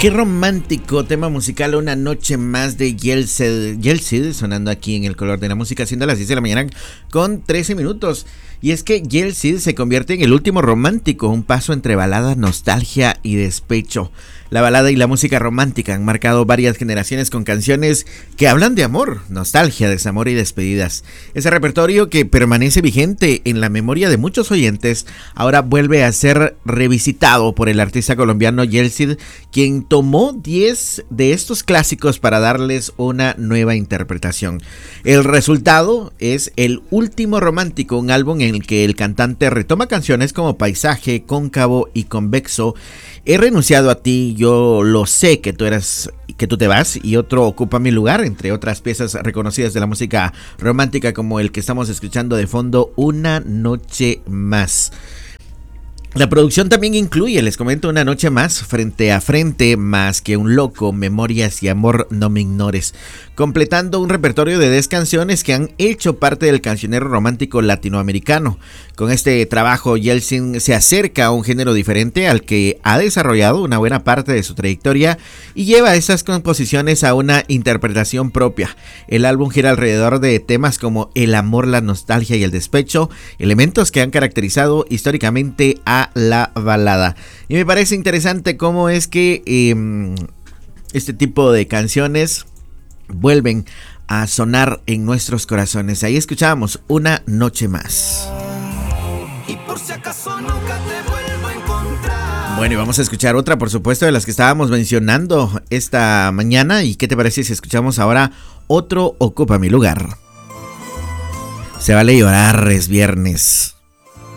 Qué romántico tema musical, Una noche más de Yeltsin, sonando aquí en El Color de la Música, siendo las 10 de la mañana con 13 minutos. Y es que Yeltsin se convierte en el último romántico, un paso entre balada, nostalgia y despecho. La balada y la música romántica han marcado varias generaciones con canciones que hablan de amor, nostalgia, desamor y despedidas. Ese repertorio que permanece vigente en la memoria de muchos oyentes, ahora vuelve a ser revisitado por el artista colombiano Yeltsin, quien tomó 10 de estos clásicos para darles una nueva interpretación. El resultado es El Último Romántico, un álbum en el que el cantante retoma canciones como Paisaje, Cóncavo y Convexo, He renunciado a ti, Yo lo sé que tú te vas y Otro ocupa mi lugar, entre otras piezas reconocidas de la música romántica como el que estamos escuchando de fondo, Una noche más. La producción también incluye, les comento, Una noche más, Frente a frente, Más que un loco, Memorias y amor, No me ignores, completando un repertorio de 10 canciones que han hecho parte del cancionero romántico latinoamericano. Con este trabajo, Yeltsin se acerca a un género diferente al que ha desarrollado una buena parte de su trayectoria y lleva esas composiciones a una interpretación propia. El álbum gira alrededor de temas como el amor, la nostalgia y el despecho, elementos que han caracterizado históricamente a la balada. Y me parece interesante cómo es que este tipo de canciones vuelven a sonar en nuestros corazones. Ahí escuchamos Una noche más. Y por si acaso nunca te vuelvo a encontrar. Bueno, y vamos a escuchar otra, por supuesto, de las que estábamos mencionando esta mañana. ¿Y qué te parece si escuchamos ahora Otro ocupa mi lugar? Se vale llorar, es viernes.